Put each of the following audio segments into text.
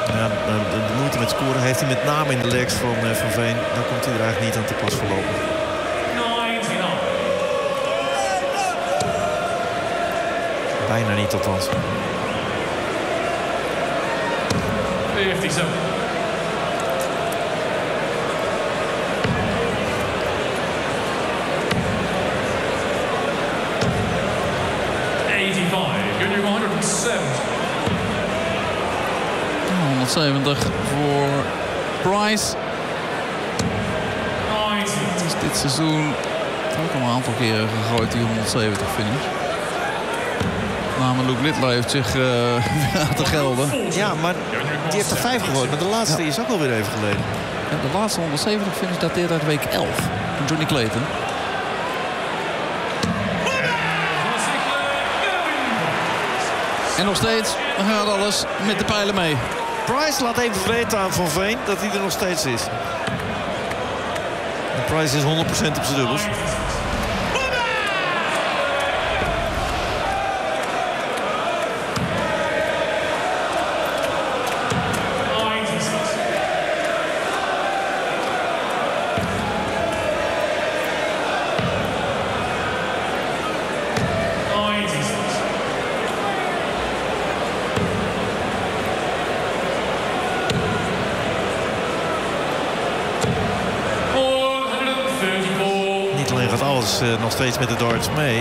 Ja, de moeite met scoren heeft hij met name in de legs van Veen. Dan komt hij er eigenlijk niet aan te pas voorlopig. Bijna niet althans. 57. Junior 170 voor Price. Het is dit seizoen ook al een aantal keren gegooid, die 170 finish. Luke Littler heeft zich laten gelden. Ja, maar die heeft er 5 gegooid. Maar de laatste is ook alweer even geleden. Ja, de laatste 170 finish dateert uit week 11. Van Johnny Clayton. En nog steeds gaat alles met de pijlen mee. Price laat even weten aan Van Veen dat hij er nog steeds is. En Price is 100% op zijn dubbels. Nog steeds met de darts mee.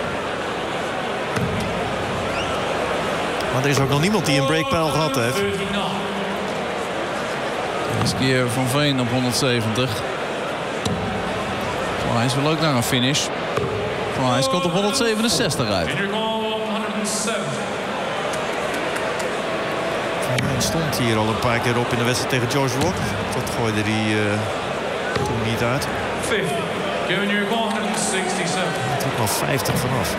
Maar er is ook nog niemand die een breakpijl gehad heeft. Deze keer Van Veen op 170. Price wil ook naar een finish. Price komt op 167 uit. Van Veen stond hier al een paar keer op in de wedstrijd tegen George Rock. Dat gooide hij toen niet uit. 50. Junior 167. Het is ook nog 50 vanaf.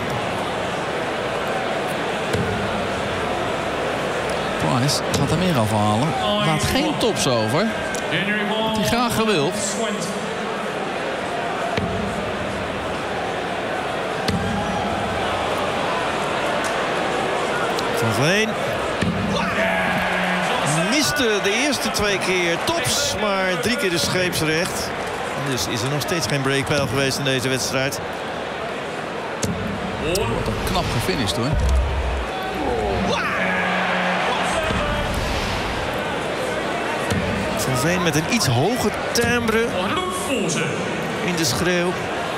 Price gaat er meer afhalen. Laat geen tops over. Had hij graag gewild. Van Veen miste de eerste 2 keer tops, maar 3 keer de scheepsrecht. Dus is er nog steeds geen breakpijl geweest in deze wedstrijd. Wordt ook knap gefinished hoor. Van Veen met een iets hoger timbre in de schreeuw.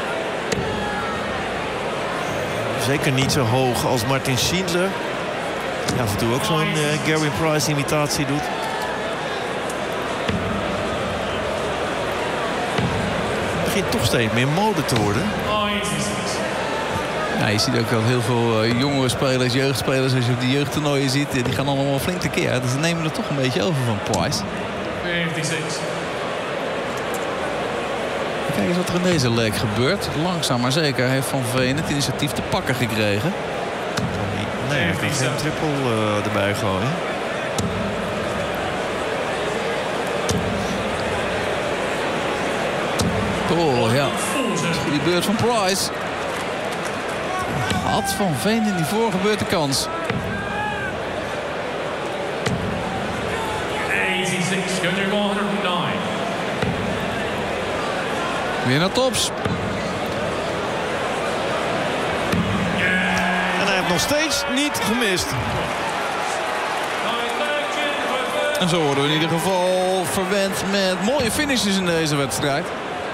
Zeker niet zo hoog als Martin Schindler. Die af en toe ook zo'n Gary Price imitatie doet. Het begint toch steeds meer mode te worden. Ja, je ziet ook wel heel veel jongere spelers, jeugdspelers. Als je op die jeugdtoernooien ziet, die gaan allemaal flink tekeer. Dus ze nemen er toch een beetje over van Price. 56. Kijk eens wat er in deze leg gebeurt. Langzaam maar zeker heeft Van Veen het initiatief te pakken gekregen. Nee, hij kan geen triple erbij gooien. Oh ja, die beurt van Price. Had Van Veen in die vorige beurt de kans. 86, Junior 109. Weer naar tops. En hij heeft nog steeds niet gemist. En zo worden we in ieder geval verwend met mooie finishes in deze wedstrijd.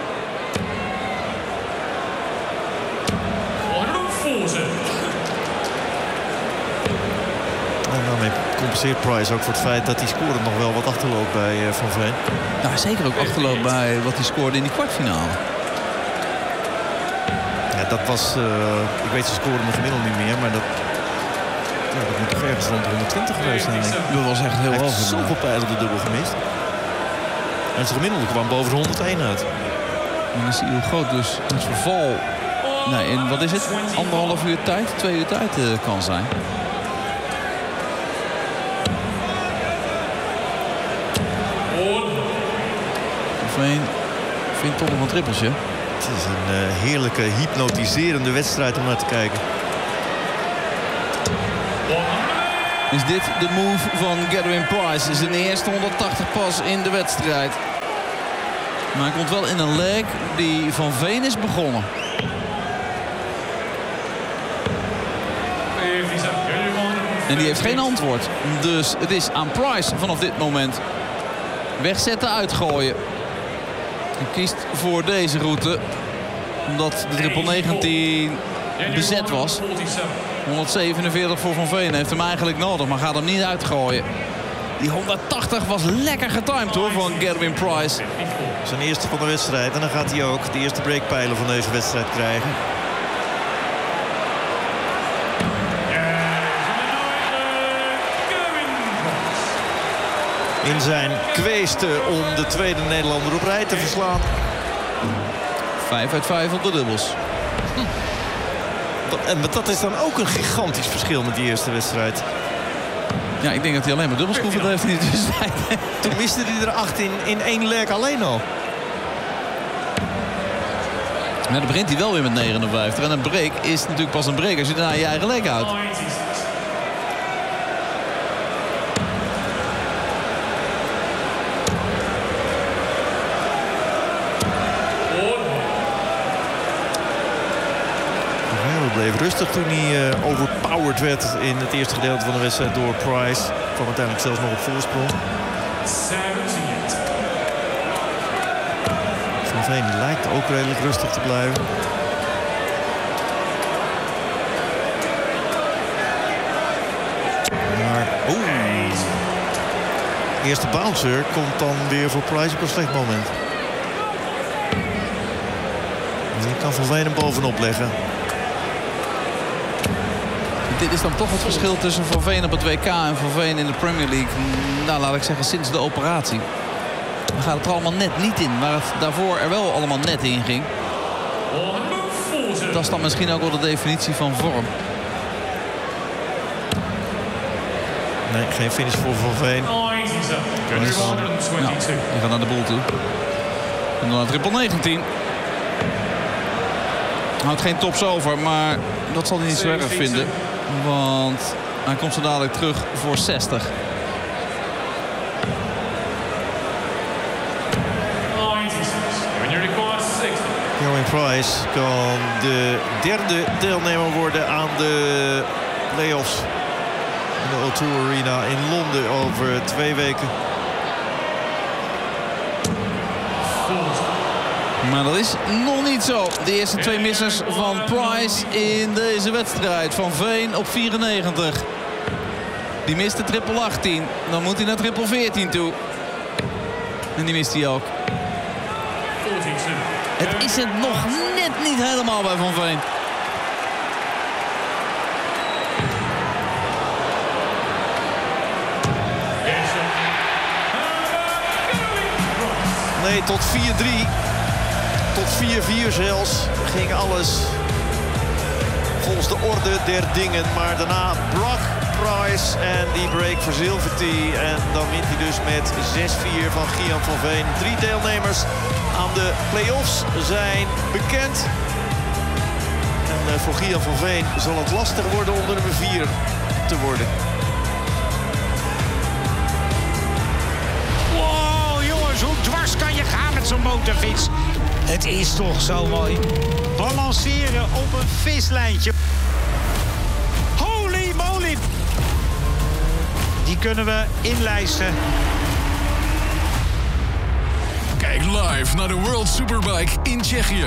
En daarmee compenseert Price ook voor het feit dat hij scoorde nog wel wat achterloopt bij Van Veen. Nou, zeker ook achterloopt bij wat hij scoorde in die kwartfinale. Ja, dat was... ik weet, ze scoorden nog gemiddeld niet meer, maar dat moet toch ergens rond de 120 geweest zijn. Dat was echt heel hoog. Hij heeft zoveel pijlen op de dubbel gemist. En zijn gemiddelde kwam boven de 101 uit. En dan zie je hoe groot dus het verval... Nou, in wat is het? 1,5 uur tijd, 2 uur tijd kan zijn. Veen vindt toch nog een trippeltje. Het is een heerlijke, hypnotiserende wedstrijd om naar te kijken. is dit de move van Gerwyn Price. Zijn eerste 180 pas in de wedstrijd. Maar hij komt wel in een leg die Van Veen is begonnen. 57. En die heeft geen antwoord. Dus het is aan Price vanaf dit moment. Wegzetten, uitgooien. Hij kiest voor deze route. Omdat de triple 19 bezet was. 147 voor Van Veen. Heeft hem eigenlijk nodig, maar gaat hem niet uitgooien. Die 180 was lekker getimed hoor van Gerwyn Price. Zijn eerste van de wedstrijd. En dan gaat hij ook de eerste breakpijler van deze wedstrijd krijgen. In zijn kweeste om de tweede Nederlander op rij te verslaan. 5 uit 5 op de dubbels. En dat is dan ook een gigantisch verschil met die eerste wedstrijd. Ja, ik denk dat hij alleen maar dubbels geoefend heeft in die tussentijd. Toen miste hij er 8 in één leg alleen al. Maar dan begint hij wel weer met 59. En een break is natuurlijk pas een break als je daarna je eigen leg houdt. Bleef rustig toen hij overpowered werd in het eerste gedeelte van de wedstrijd door Price. Kwam uiteindelijk zelfs nog op voorsprong. Van Veen lijkt ook redelijk rustig te blijven. Maar eerste bouncer komt dan weer voor Price op een slecht moment. Die kan Van Veen hem bovenop leggen. Dit is dan toch het verschil tussen Van Veen op het WK en Van Veen in de Premier League. Nou, laat ik zeggen, sinds de operatie. Dan gaat het er allemaal net niet in. Waar het daarvoor er wel allemaal net in ging. Dat is dan misschien ook wel de definitie van vorm. Nee, geen finish voor Van Veen. Nou, die gaat naar de boel toe. En dan naar triple 19. Houdt geen tops over, maar dat zal hij niet zo erg vinden. Want hij komt zo dadelijk terug voor 60. Gerwyn Price kan de derde deelnemer worden aan de playoffs in de O2 Arena in Londen over 2 weken. Maar dat is nog niet zo. De eerste 2 missers van Price in deze wedstrijd. Van Veen op 94. Die mist de triple 18. Dan moet hij naar triple 14 toe. En die mist hij ook. Het is het nog net niet helemaal bij Van Veen. Nee, tot 4-3. Tot 4-4 zelfs ging alles volgens de orde der dingen. Maar daarna brak Price en die break verzilvert hij. En dan wint hij dus met 6-4 van Gian van Veen. 3 deelnemers aan de play-offs zijn bekend. En voor Gian van Veen zal het lastig worden om de nummer 4 te worden. Wow, jongens, hoe dwars kan je gaan met zo'n motorfiets? Het is toch zo mooi. Balanceren op een vislijntje. Holy moly! Die kunnen we inlijsten. Kijk live naar de World Superbike in Tsjechië.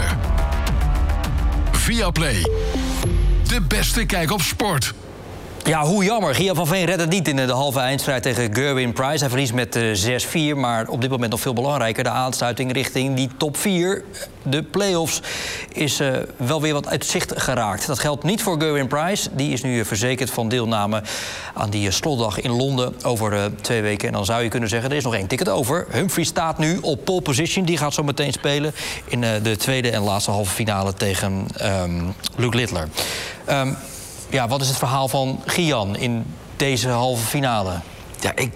Viaplay. De beste kijk op sport. Ja, hoe jammer. Gian van Veen redt het niet in de halve eindstrijd tegen Gerwyn Price. Hij verliest met 6-4, maar op dit moment nog veel belangrijker. De aansluiting richting die top 4, de play-offs, is wel weer wat uit zicht geraakt. Dat geldt niet voor Gerwyn Price. Die is nu verzekerd van deelname aan die slotdag in Londen over 2 weken. En dan zou je kunnen zeggen, er is nog 1 ticket over. Humphrey staat nu op pole position. Die gaat zo meteen spelen in de tweede en laatste halve finale tegen Luke Littler. Ja, wat is het verhaal van Gian in deze halve finale? Ja,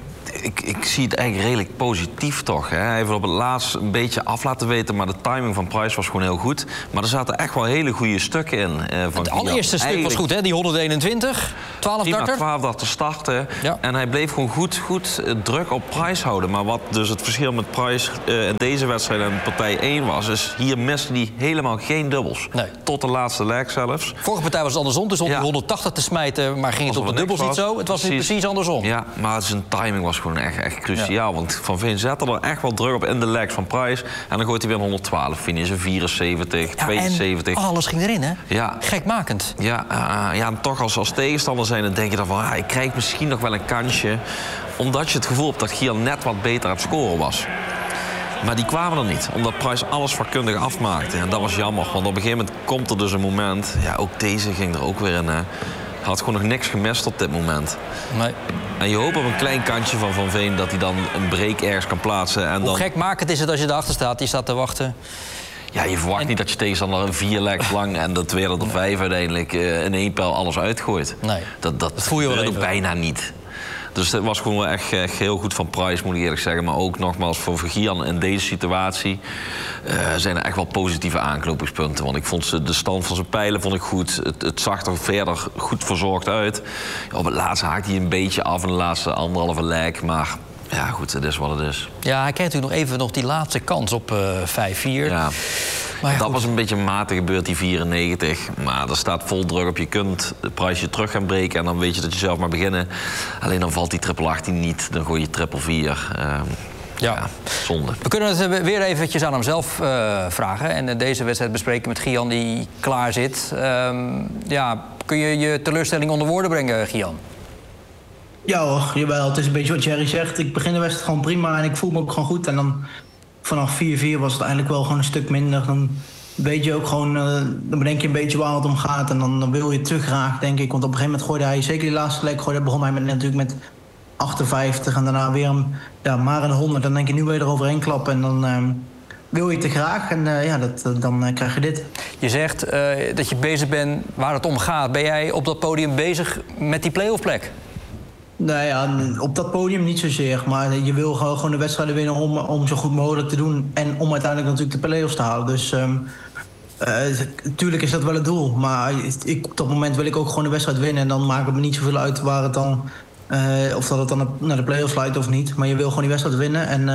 ik zie het eigenlijk redelijk positief toch. Hè? Hij heeft op het laatst een beetje af laten weten, maar de timing van Price was gewoon heel goed. Maar er zaten echt wel hele goede stukken in. Het allereerste stuk was goed, hè? Die 121, 12-darter. 12-darter starten. Ja. En hij bleef gewoon goed druk op Price houden. Maar wat dus het verschil met Price in deze wedstrijd en partij 1 was, is hier miste hij helemaal geen dubbels. Nee. Tot de laatste leg zelfs. Vorige partij was het andersom, dus om die 180 te smijten, maar ging het op de dubbels niet zo. Het was precies andersom. Ja, maar zijn timing was gewoon echt cruciaal. Want Van Veen zette er echt wel druk op in de legs van Price. En dan gooit hij weer een 112 finish, een 74, 72. En alles ging erin, hè? Ja. Gekmakend. Ja, en toch als tegenstander zijn, dan denk je dan van, ik krijg misschien nog wel een kansje. Omdat je het gevoel hebt dat Gian net wat beter aan het scoren was. Maar die kwamen er niet, omdat Price alles vakkundig afmaakte. En dat was jammer, want op een gegeven moment komt er dus een moment... Ja, ook deze ging er ook weer in, hè. Had gewoon nog niks gemist op dit moment. Nee. En je hoopt op een klein kantje van Van Veen dat hij dan een break ergens kan plaatsen. En Hoe gekmakend is het als je erachter staat, die staat te wachten? Ja, je verwacht niet dat je tegenstander een 4 legs lang en de tweede of 5 uiteindelijk in 1 pijl alles uitgooit. Nee. Dat voel je wel ook bijna niet. Dus het was gewoon echt heel goed van Price, moet ik eerlijk zeggen. Maar ook nogmaals voor Gian in deze situatie zijn er echt wel positieve aanknopingspunten. Want ik vond de stand van zijn pijlen vond ik goed. Het zag er verder goed verzorgd uit. Op het laatste haakte hij een beetje af in de laatste anderhalve leg. Maar ja, goed, het is wat het is. Ja, hij kreeg natuurlijk nog even die laatste kans op 5-4. Ja. Maar dat was een beetje matig gebeurd, die 94. Maar er staat vol druk op. Je kunt de prijsje terug gaan breken en dan weet je dat je zelf maar beginnen. Alleen dan valt die triple 18 niet. Dan gooi je triple 4. Ja, zonde. We kunnen het weer eventjes aan hemzelf vragen. En deze wedstrijd bespreken met Gian die klaar zit. Kun je je teleurstelling onder woorden brengen, Gian? Ja hoor, jawel. Het is een beetje wat Jerry zegt. Ik begin de wedstrijd gewoon prima en ik voel me ook gewoon goed. En dan vanaf 4-4 was het eigenlijk wel gewoon een stuk minder. Dan weet je ook gewoon, dan bedenk je een beetje waar het om gaat. En dan wil je te graag, denk ik. Want op een gegeven moment gooide hij, zeker die laatste leg, begon hij natuurlijk met 58 en daarna weer maar een 100. Dan denk je, nu wil je er overheen klappen en dan wil je te graag. En dan krijg je dit. Je zegt dat je bezig bent waar het om gaat. Ben jij op dat podium bezig met die play-off plek? Nou ja, op dat podium niet zozeer. Maar je wil gewoon de wedstrijden winnen om zo goed mogelijk te doen. En om uiteindelijk natuurlijk de play-offs te halen. Dus natuurlijk is dat wel het doel. Maar op dat moment wil ik ook gewoon de wedstrijd winnen. En dan maakt het me niet zoveel uit waar het dan... of dat het dan naar de play-offs leidt of niet. Maar je wil gewoon die wedstrijd winnen. En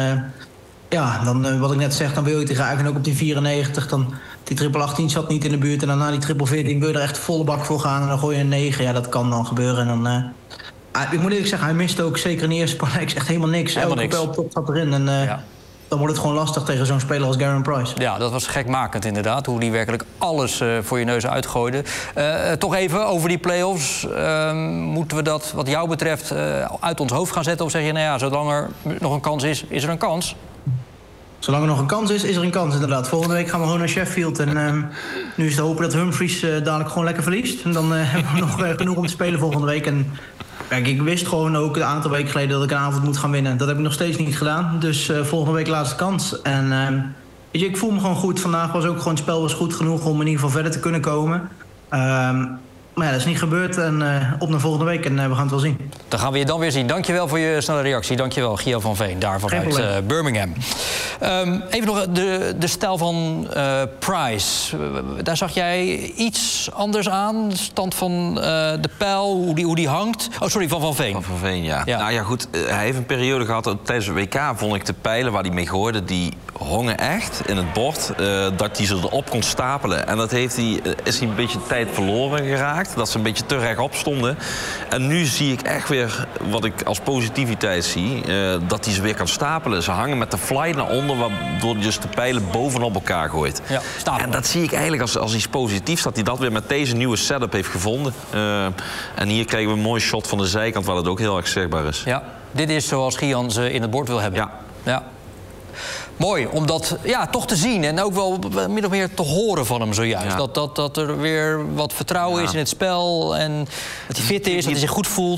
dan wat ik net zeg, dan wil je te graag. En ook op die 94, dan die triple 18 zat niet in de buurt. En dan na die triple 14 wil je er echt volle bak voor gaan. En dan gooi je een 9. Ja, dat kan dan gebeuren. En dan... ik moet eerlijk zeggen, hij miste ook zeker in de eerste paar legs echt helemaal niks. Elke pijl top zat erin. En dan wordt het gewoon lastig tegen zo'n speler als Geraint Price. Ja, dat was gekmakend inderdaad. Hoe die werkelijk alles voor je neus uitgooide. Toch even over die play-offs. Moeten we dat wat jou betreft uit ons hoofd gaan zetten? Of zeg je, zolang er nog een kans is, is er een kans? Zolang er nog een kans is, is er een kans inderdaad. Volgende week gaan we gewoon naar Sheffield. En nu is te hopen dat Humphries dadelijk gewoon lekker verliest. En dan hebben we nog genoeg om te spelen volgende week. En kijk, ik wist gewoon ook een aantal weken geleden dat ik een avond moet gaan winnen. Dat heb ik nog steeds niet gedaan. Dus volgende week laatste kans. En weet je, ik voel me gewoon goed. Vandaag was ook gewoon, het spel was goed genoeg om in ieder geval verder te kunnen komen. Maar ja, dat is niet gebeurd. En op naar volgende week en we gaan het wel zien. Dan gaan we je dan weer zien. Dankjewel voor je snelle reactie. Dankjewel, Gio van Veen, daar vanuit Birmingham. Even nog de stijl van Price. Daar zag jij iets anders aan? Stand van de pijl, hoe die hangt? Oh, sorry, van Van Veen. Van Veen, ja. Nou ja, goed. Hij heeft een periode gehad, tijdens de WK vond ik de pijlen waar hij mee gooide, die hongen echt in het bord. Dat hij ze erop kon stapelen. En dat is hij een beetje tijd verloren geraakt. Dat ze een beetje te rechtop stonden. En nu zie ik echt weer, wat ik als positiviteit zie, dat hij ze weer kan stapelen. Ze hangen met de fly naar onder, waardoor hij dus de pijlen bovenop elkaar gooit. Ja, en dat zie ik eigenlijk als iets positiefs, dat hij dat weer met deze nieuwe setup heeft gevonden. En hier krijgen we een mooi shot van de zijkant, waar het ook heel erg zichtbaar is. Ja, dit is zoals Gian ze in het bord wil hebben. Ja. Mooi, om dat toch te zien en ook wel min of meer te horen van hem zojuist. Ja. Dat er weer wat vertrouwen is in het spel en dat hij fit is, dat hij zich goed voelt.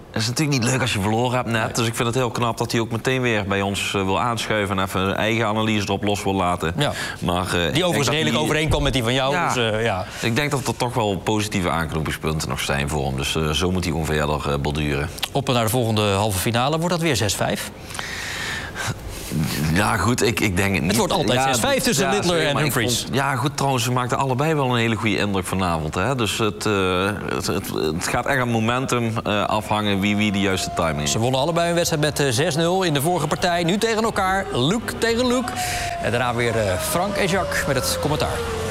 Het is natuurlijk niet leuk als je verloren hebt net. Nee. Dus ik vind het heel knap dat hij ook meteen weer bij ons wil aanschuiven... en even een eigen analyse erop los wil laten. Ja. Maar, die overigens redelijk overeenkomt met die van jou. Ja, dus, ja. Ik denk dat er toch wel positieve aanknopingspunten nog zijn voor hem. Dus zo moet hij gewoon verder borduren. Op naar de volgende halve finale. Wordt dat weer 6-5? Ja, goed, ik denk het niet. Het wordt altijd 6-5 tussen Littler en Humphries. Ja, goed, trouwens, ze maakten allebei wel een hele goede indruk vanavond. Hè? Dus het gaat echt aan momentum afhangen wie de juiste timing is. Ze wonnen allebei een wedstrijd met 6-0 in de vorige partij. Nu tegen elkaar, Luc tegen Luc. En daarna weer Frank en Jacques met het commentaar.